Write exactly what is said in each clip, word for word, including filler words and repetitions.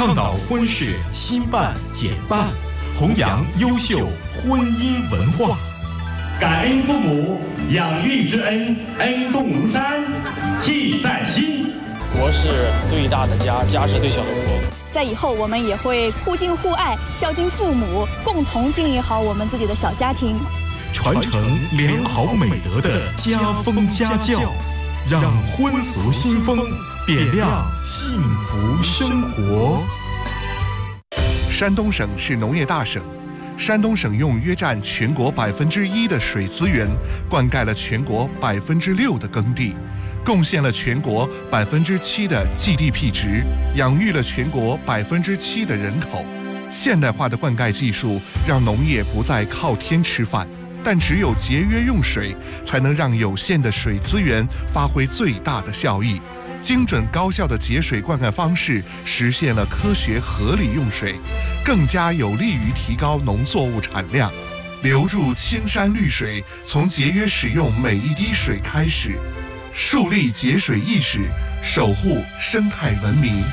倡导婚事兴办简办，弘扬优秀婚姻文化。 感恩父母养育之恩，恩重如山，记在心。 国是最大的家，家是最小的国。 在以后，我们也会互敬互爱，孝敬父母，共同经营好我们自己的小家庭， 传承良好美德的家风家教，让婚俗新风点亮幸福生活。 山东省是农业大省，山东省用约占全国百分之一的水资源，灌溉了全国百分之六的耕地，贡献了全国百分之七的 G D P 值，养育了全国百分之七的人口。现代化的灌溉技术让农业不再靠天吃饭，但只有节约用水，才能让有限的水资源发挥最大的效益。精准高效的节水灌溉方式实现了科学合理用水，更加有利于提高农作物产量。留住青山绿水，从节约使用每一滴水开始，树立节水意识，守护生态文明。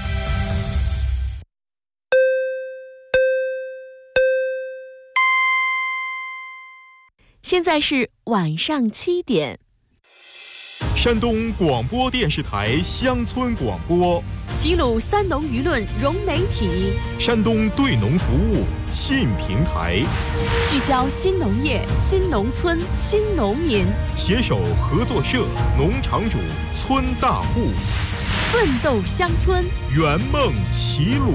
现在是晚上七点。 山东广播电视台乡村广播， 齐鲁三农舆论融媒体， 山东对农服务新平台， 聚焦新农业、新农村、新农民， 携手合作社、农场主、村大户， 奋斗乡村， 圆梦齐鲁。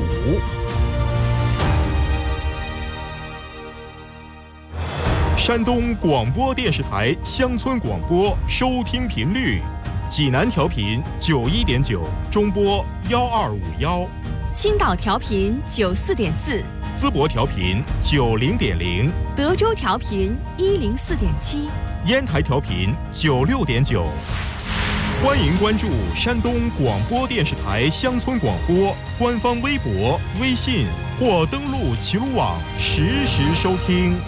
山东广播电视台乡村广播收听频率：济南调频九一点九，中波幺二五幺； 青岛调频九四点四， 淄博调频九零点零， 德州调频一零四点七， 烟台调频九六点九。欢迎关注山东广播电视台乡村广播官方微博、微信或登录齐鲁网实时收听。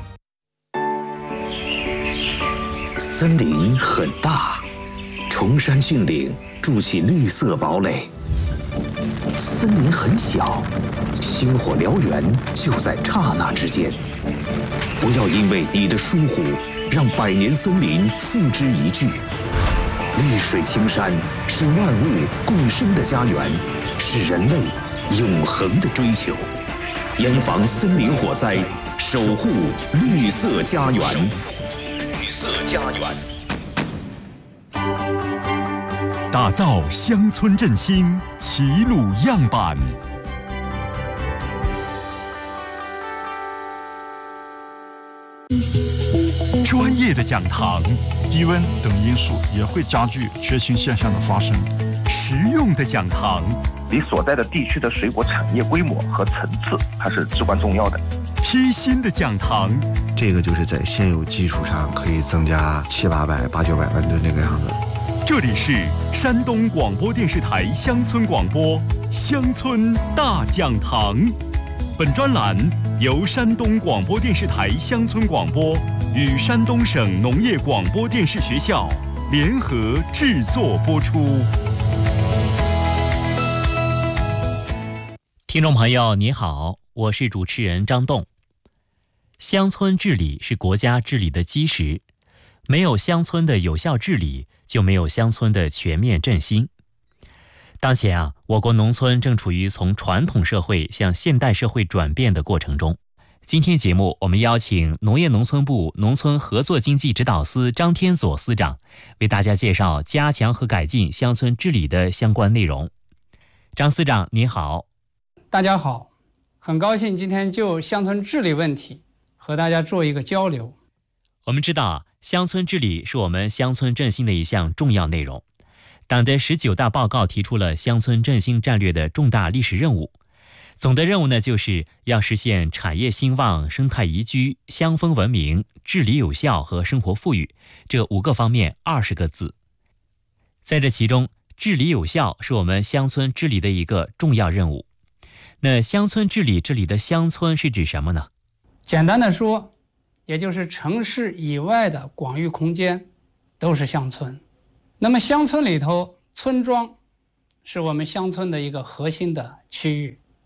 森林很大，崇山峻岭筑起绿色堡垒；森林很小，星火燎原就在刹那之间。不要因为你的疏忽，让百年森林付之一炬。绿水青山是万物共生的家园，是人类永恒的追求。严防森林火灾，守护绿色家园。家园， 打造乡村振兴齐鲁样板。专业的讲堂， 低温等因素也会加剧缺氢现象的发生。 实用的讲堂， 你所在的地区的水果产业规模和层次，它是至关重要的。 贴心的讲堂， 这个就是在现有基础上可以增加七八百、八九百万吨这个样子。 这里是山东广播电视台乡村广播乡村大讲堂。本专栏由山东广播电视台乡村广播与山东省农业广播电视学校联合制作播出。 听众朋友你好，我是主持人张栋。乡村治理是国家治理的基石，没有乡村的有效治理，就没有乡村的全面振兴。当前啊，我国农村正处于从传统社会向现代社会转变的过程中。今天节目，我们邀请农业农村部农村合作经济指导司张天佐司长为大家介绍加强和改进乡村治理的相关内容。张司长你好。 大家好，很高兴今天就乡村治理问题和大家做一个交流。 我们知道啊，乡村治理是我们乡村振兴的一项重要内容。党的十九大报告提出了乡村振兴战略的重大历史任务。总的任务呢，就是要实现产业兴旺、生态宜居、乡风文明、治理有效和生活富裕这五个方面二十个字。在这其中，治理有效是我们乡村治理的一个重要任务。那乡村治理这里的乡村是指什么呢？ 简单的说，也就是城市以外的广域空间都是乡村。那么乡村里头，村庄是我们乡村的一个核心的区域。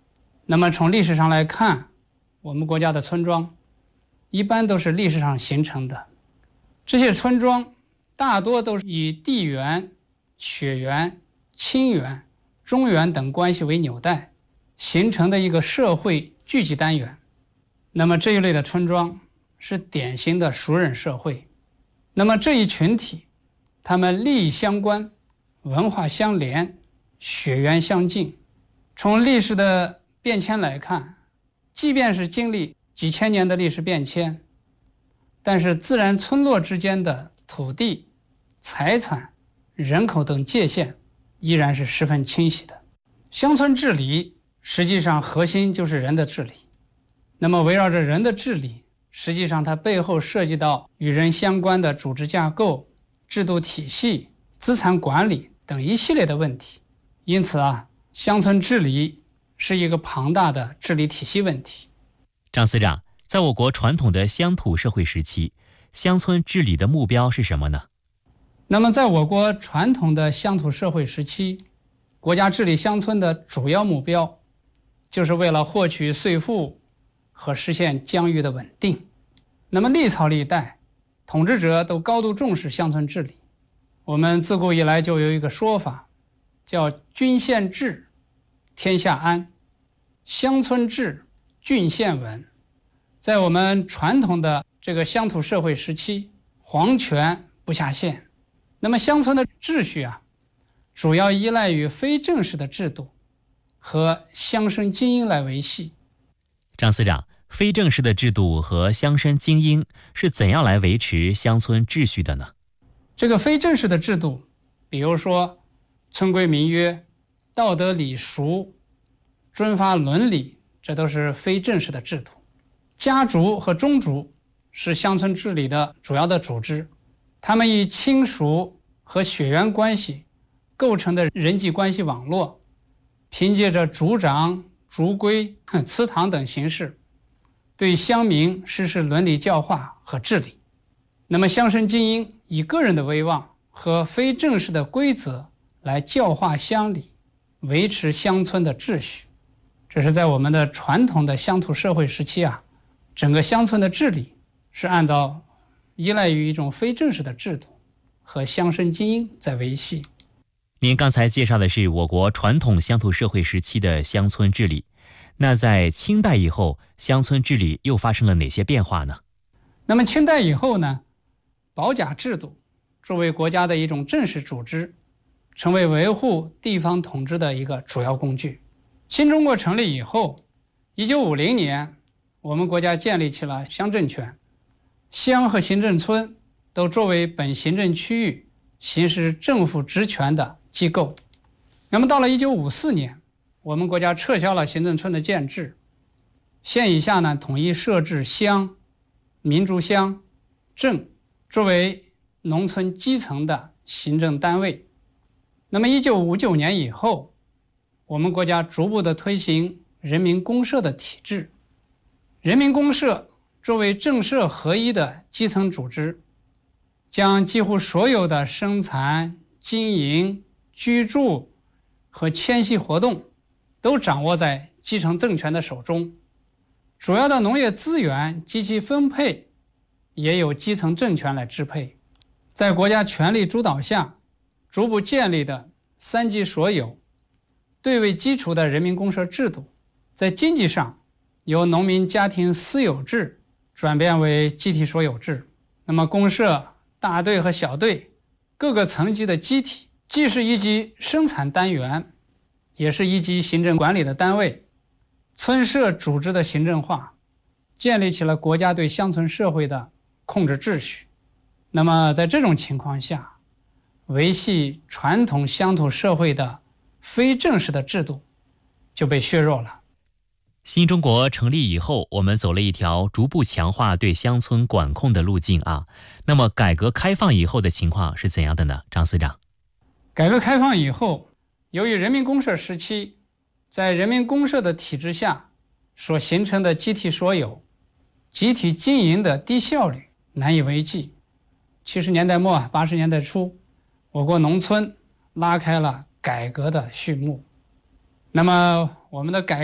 那么从历史上来看，我们国家的村庄一般都是历史上形成的，这些村庄大多都是以地缘、血缘、亲缘、中原等关系为纽带形成的一个社会聚集单元。那么这一类的村庄是典型的熟人社会。那么这一群体，他们利益相关，文化相连，血缘相近。从历史的变迁来看，即便是经历几千年的历史变迁，但是自然村落之间的土地、财产、人口等界限依然是十分清晰的。乡村治理实际上核心就是人的治理。那么围绕着人的治理，实际上它背后涉及到与人相关的组织架构、制度体系、资产管理等一系列的问题。因此啊，乡村治理是一个庞大的治理体系问题。 张司长，在我国传统的乡土社会时期，乡村治理的目标是什么呢？ 那么在我国传统的乡土社会时期，国家治理乡村的主要目标就是为了获取税赋和实现疆域的稳定。那么历朝历代统治者都高度重视乡村治理。我们自古以来就有一个说法，叫郡县治，天下安；乡村治，郡县稳。在我们传统的这个乡土社会时期，皇权不下县。那么乡村的秩序啊，主要依赖于非正式的制度和乡绅精英来维系。 张司长，非正式的制度和乡绅精英是怎样来维持乡村秩序的呢？ 这个非正式的制度，比如说村规民约、道德礼俗、尊法伦理，这都是非正式的制度。家族和宗族是乡村治理的主要的组织，他们以亲属和血缘关系构成的人际关系网络，凭借着族长、族规、祠堂等形式，对乡民实施伦理教化和治理。那么乡绅精英以个人的威望和非正式的规则来教化乡里，维持乡村的秩序。这是在我们的传统的乡土社会时期啊，整个乡村的治理是按照依赖于一种非正式的制度和乡绅精英在维系。 您刚才介绍的是我国传统乡土社会时期的乡村治理，那在清代以后，乡村治理又发生了哪些变化呢？ 那么清代以后呢，保甲制度作为国家的一种正式组织，成为维护地方统治的一个主要工具。新中国成立以后，一九五零年，我们国家建立起了乡政权，乡和行政村都作为本行政区域行使政府职权的机构。那么到了一九五四年，我们国家撤销了行政村的建制，县以下呢统一设置乡、民族乡、镇作为农村基层的行政单位。那么一九五九年以后，我们国家逐步的推行人民公社的体制。人民公社作为政社合一的基层组织，将几乎所有的生产、经营、居住和迁徙活动都掌握在基层政权的手中，主要的农业资源及其分配也由基层政权来支配。在国家权力主导下逐步建立的三级所有、对为基础的人民公社制度，在经济上由农民家庭私有制转变为集体所有制。那么公社、大队和小队各个层级的机体，既是一级生产单元，也是一级行政管理的单位。村社组织的行政化，建立起了国家对乡村社会的控制秩序。那么在这种情况下，维系传统乡土社会的非正式的制度就被削弱了。 新中国成立以后，我们走了一条逐步强化对乡村管控的路径啊。那么改革开放以后的情况是怎样的呢？张司长。 改革开放以后，由于人民公社时期在人民公社的体制下所形成的集体所有、集体经营的低效率难以为继。七十年代末八十年代初，我国农村拉开了改革的序幕。那么我们的改